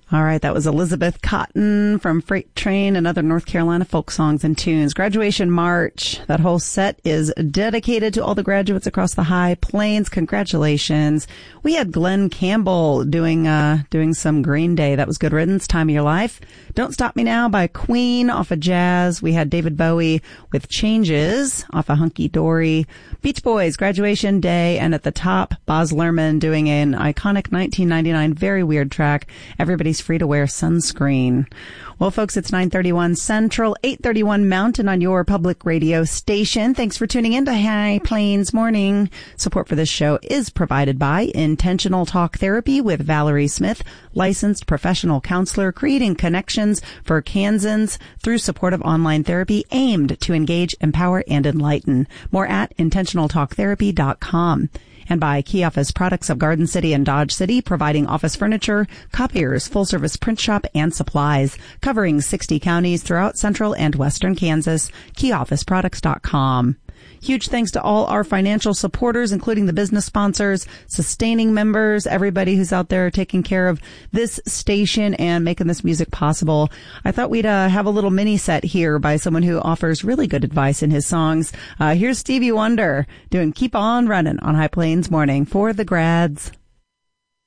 All right, that was Elizabeth Cotton from Freight Train and other North Carolina folk songs and tunes. Graduation March, that whole set is dedicated to all the graduates across the High Plains. Congratulations. We had Glenn Campbell doing some Green Day. That was Good Riddance, Time of Your Life. Don't Stop Me Now by Queen off of Jazz. We had David Bowie with Changes off of Hunky Dory. Beach Boys, Graduation Day. And at the top, Baz Luhrmann doing an iconic 1999 very weird track, Everybody's Free to Wear Sunscreen. Well, folks, it's 9:31 Central, 8:31 Mountain on your public radio station. Thanks for tuning in to High Plains Morning. Support for this show is provided by Intentional Talk Therapy with Valerie Smith, licensed professional counselor, creating connections for Kansans through supportive online therapy aimed to engage, empower, and enlighten. More at intentionaltalktherapy.com. And by Key Office Products of Garden City and Dodge City, providing office furniture, copiers, full-service print shop, and supplies, covering 60 counties throughout central and western Kansas. KeyOfficeProducts.com. Huge thanks to all our financial supporters, including the business sponsors, sustaining members, everybody who's out there taking care of this station and making this music possible. I thought we'd have a little mini set here by someone who offers really good advice in his songs. Here's Stevie Wonder doing Keep On Running on High Plains Morning for the grads.